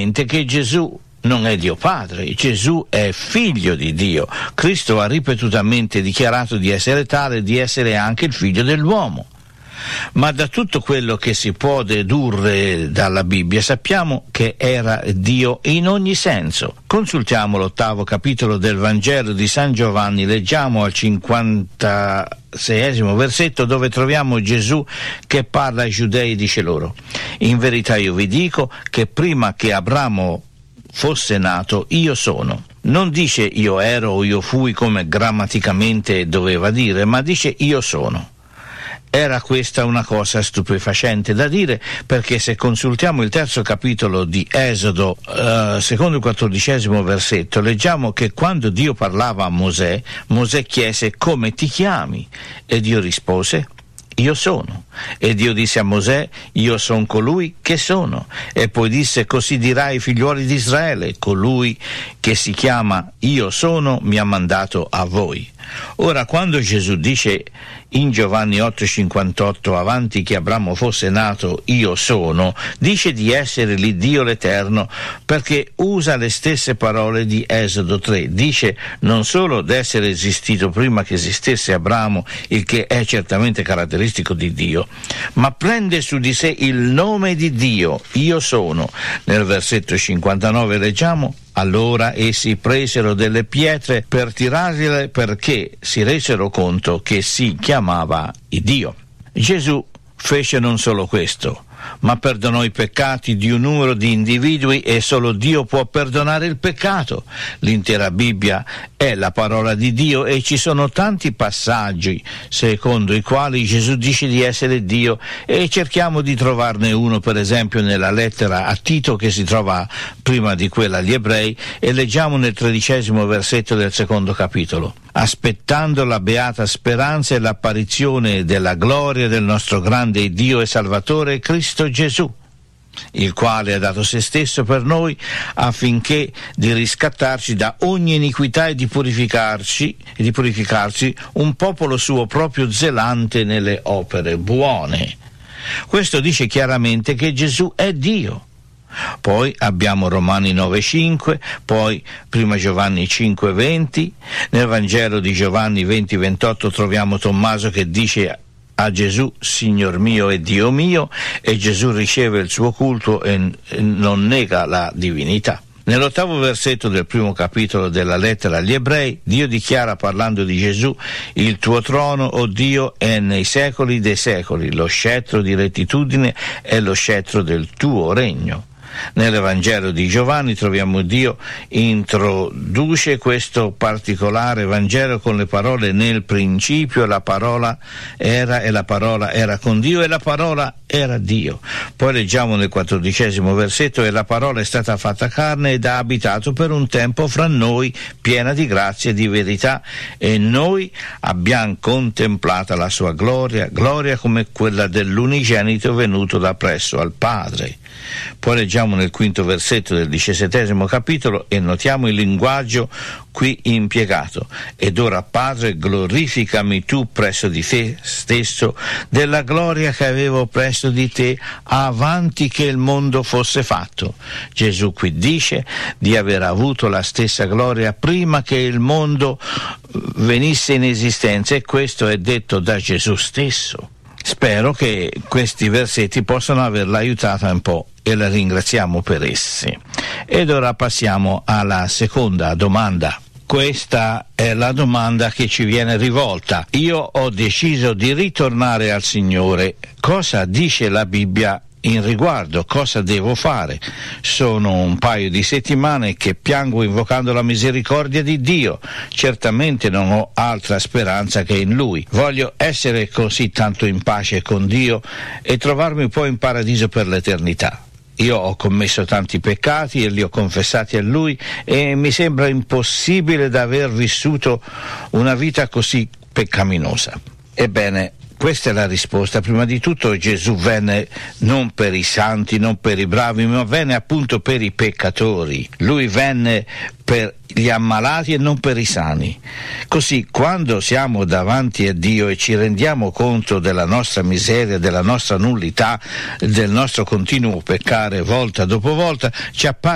chiaramente che Gesù non è Dio Padre, Gesù è figlio di Dio. Cristo ha ripetutamente dichiarato di essere tale e di essere anche il figlio dell'uomo. Ma da tutto quello che si può dedurre dalla Bibbia sappiamo che era Dio in ogni senso. Consultiamo l'8° capitolo del Vangelo di San Giovanni, leggiamo al 56° versetto, dove troviamo Gesù che parla ai giudei e dice loro: in verità io vi dico che prima che Abramo fosse nato io sono. Non dice io ero o io fui come grammaticamente doveva dire, ma dice io sono. Era questa una cosa stupefacente da dire, perché se consultiamo il 3° capitolo di Esodo, secondo il 14° versetto, leggiamo che quando Dio parlava a Mosè, Mosè chiese: come ti chiami? E Dio rispose: io sono. E Dio disse a Mosè: io son colui che sono. E poi disse: così dirai ai figliuoli di Israele: colui che si chiama io sono mi ha mandato a voi. Ora, quando Gesù dice in Giovanni 8,58 avanti che Abramo fosse nato io sono, dice di essere l'Iddio l'Eterno, perché usa le stesse parole di Esodo 3. Dice non solo d'essere esistito prima che esistesse Abramo, il che è certamente caratteristico di Dio, ma prende su di sé il nome di Dio, io sono. Nel versetto 59 leggiamo: allora essi presero delle pietre per tirarle, perché si resero conto che si chiamava Dio. Gesù fece non solo questo, ma perdonò i peccati di un numero di individui, e solo Dio può perdonare il peccato. L'intera Bibbia è la parola di Dio e ci sono tanti passaggi secondo i quali Gesù dice di essere Dio, e cerchiamo di trovarne uno, per esempio nella lettera a Tito, che si trova prima di quella agli Ebrei, e leggiamo nel 13° versetto del 2° capitolo: aspettando la beata speranza e l'apparizione della gloria del nostro grande Dio e Salvatore Cristo Gesù, il quale ha dato se stesso per noi affinché di riscattarci da ogni iniquità e di purificarci un popolo suo proprio zelante nelle opere buone. Questo dice chiaramente che Gesù è Dio. Poi abbiamo Romani 9,5, poi 1 Giovanni 5,20, nel Vangelo di Giovanni 20,28 troviamo Tommaso che dice a Gesù: Signor mio e Dio mio, e Gesù riceve il suo culto e non nega la divinità. Nell'8° versetto del 1° capitolo della lettera agli Ebrei, Dio dichiara, parlando di Gesù: il tuo trono, o Dio, è nei secoli dei secoli, lo scettro di rettitudine è lo scettro del tuo regno. Nell'Evangelo di Giovanni troviamo Dio introduce questo particolare Vangelo con le parole: nel principio la parola era, e la parola era con Dio, e la parola era Dio. Poi leggiamo nel 14° versetto: e la parola è stata fatta carne ed ha abitato per un tempo fra noi, piena di grazia e di verità, e noi abbiamo contemplata la sua gloria, gloria come quella dell'unigenito venuto da presso al Padre. Poi leggiamo nel 5° versetto del 17° capitolo e notiamo il linguaggio qui impiegato: ed ora Padre, glorificami tu presso di te stesso della gloria che avevo presso di te avanti che il mondo fosse fatto. Gesù qui dice di aver avuto la stessa gloria prima che il mondo venisse in esistenza, e questo è detto da Gesù stesso. Spero che questi versetti possano averla aiutata un po', e la ringraziamo per essi. Ed ora passiamo alla seconda domanda. Questa è la domanda che ci viene rivolta: io ho deciso di ritornare al Signore, cosa dice la Bibbia in riguardo? Cosa devo fare? Sono un paio di settimane che piango invocando la misericordia di Dio, certamente non ho altra speranza che in Lui. Voglio essere così tanto in pace con Dio e trovarmi poi in paradiso per l'eternità. Io ho commesso tanti peccati e li ho confessati a Lui, e mi sembra impossibile da aver vissuto una vita così peccaminosa. Ebbene, questa è la risposta. Prima di tutto Gesù venne non per i santi, non per i bravi, ma venne appunto per i peccatori. Lui venne per gli ammalati e non per i sani. Così, quando siamo davanti a Dio e ci rendiamo conto della nostra miseria, della nostra nullità, del nostro continuo peccare volta dopo volta, ci appare